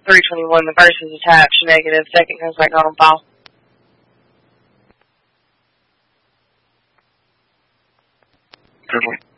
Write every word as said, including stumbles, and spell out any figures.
three twenty-one, the first is attached, negative, second goes back on file. Good one.